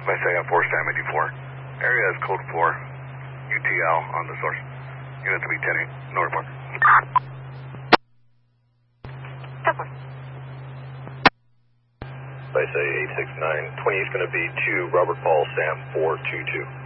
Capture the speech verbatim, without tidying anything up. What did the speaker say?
By say four Sam eighty-four. Area is code four. U T L on the source. Unit to be ten eight. No report. By say eight six nine. twenty is going to be two Robert Paul Sam four two two.